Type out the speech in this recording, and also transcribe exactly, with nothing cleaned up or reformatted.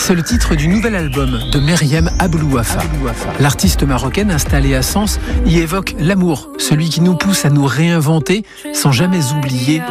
c'est le titre du nouvel album de Meriem Aboulouafa. L'artiste marocaine installée à Sens y évoque l'amour, celui qui nous pousse à nous réinventer sans jamais oublier